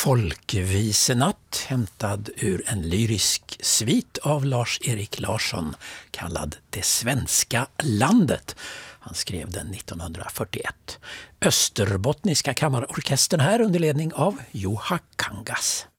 Folkvisenatt hämtad ur en lyrisk svit av Lars-Erik Larsson kallad Det svenska landet. Han skrev den 1941. Österbottniska kammarorkestern här under ledning av Juha Kangas.